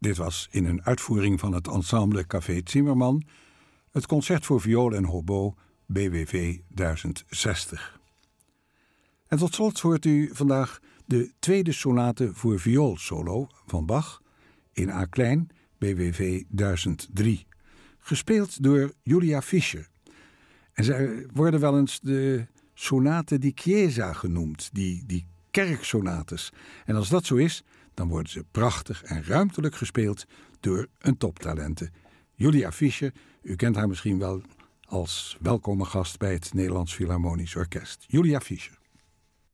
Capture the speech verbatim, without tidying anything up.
Dit was in een uitvoering van het ensemble Café Zimmermann, het concert voor viool en hobo B W V duizend zestig. En tot slot hoort u vandaag de tweede sonate voor vioolsolo van Bach in A klein B W V duizend drie, gespeeld door Julia Fischer. En zij worden wel eens de sonaten di chiesa genoemd, die, die kerksonates. En als dat zo is, dan worden ze prachtig en ruimtelijk gespeeld door een toptalente. Julia Fischer, u kent haar misschien wel als welkome gast bij het Nederlands Philharmonisch Orkest. Julia Fischer.